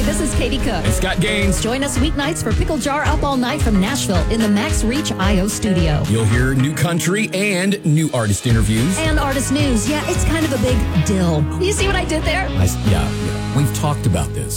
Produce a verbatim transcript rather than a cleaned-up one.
this is Katie Cook. And Scott Gaines. Join us weeknights for Pickle Jar Up All Night from Nashville in the Max Reach I O studio. You'll hear new country and new artist interviews. And artist news. Yeah, it's kind of a big deal. You see what I did there? I, yeah, yeah. We've talked about this.